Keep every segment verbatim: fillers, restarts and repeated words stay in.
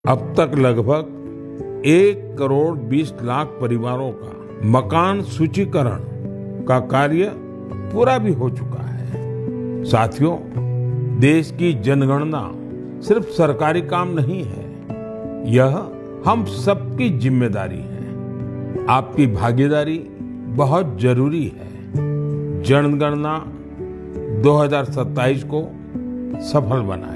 अब तक लगभग एक करोड़ बीस लाख परिवारों का मकान सूचीकरण का कार्य पूरा भी हो चुका है। साथियों, देश की जनगणना सिर्फ सरकारी काम नहीं है, यह हम सबकी जिम्मेदारी है। आपकी भागीदारी बहुत जरूरी है। जनगणना दो हज़ार सत्ताईस को सफल बनाएं।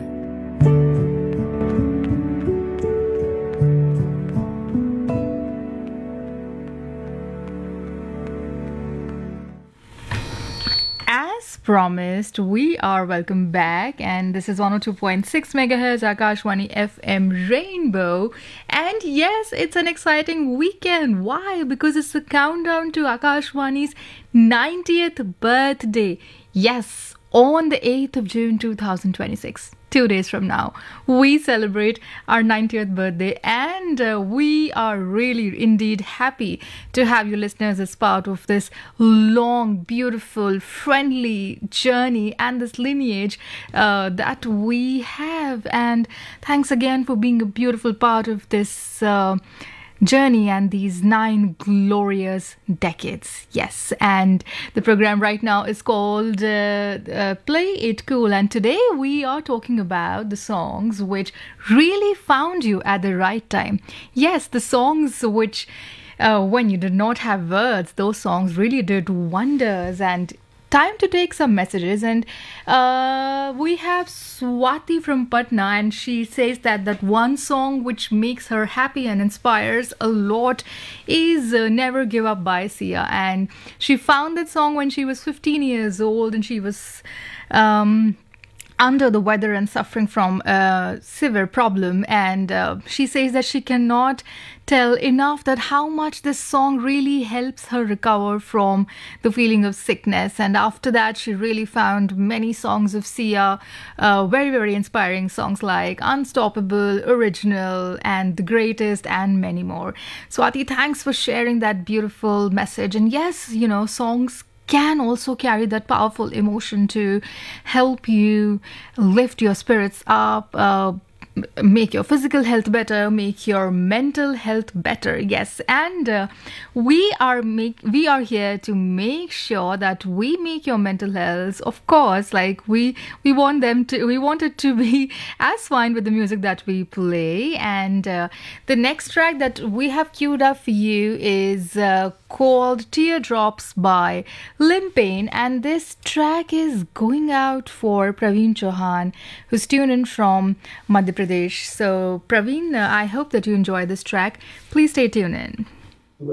Promised, we are welcome back, and this is one oh two point six megahertz Akashwani F M Rainbow. And yes, it's an exciting weekend. Why? Because it's the countdown to Akashwani's ninetieth birthday. Yes, on the eighth of June two thousand twenty-six. Two days from now, we celebrate our ninetieth birthday, and uh, we are really indeed happy to have you listeners as part of this long, beautiful, friendly journey and this lineage uh, that we have. And thanks again for being a beautiful part of this uh, journey and these nine glorious decades. Yes, and the program right now is called uh, uh, Play It Cool, and today we are talking about the songs which really found you at the right time. Yes, the songs which uh, when you did not have words, those songs really did wonders. And time to take some messages, and uh, we have Swati from Patna, and she says that that one song which makes her happy and inspires a lot is uh, Never Give Up by Sia. And she found that song when she was fifteen years old, and she was um, under the weather and suffering from a severe problem. And uh, she says that she cannot tell enough that how much this song really helps her recover from the feeling of sickness. And after that, she really found many songs of Sia uh, very, very inspiring songs like Unstoppable, Original, and The Greatest, and many more. Swati, thanks for sharing that beautiful message. And yes, you know, songs can also carry that powerful emotion to help you lift your spirits up, uh, make your physical health better, make your mental health better. Yes, and uh, we are make we are here to make sure that we make your mental health, of course, like we we want them to we want it to be as fine with the music that we play. And uh, the next track that we have queued up for you is uh, called Teardrops by Limpane, and this track is going out for Praveen Chauhan, who's tuned in from Madhya Pradesh. So Praveen, uh, I hope that you enjoy this track. Please stay tuned in.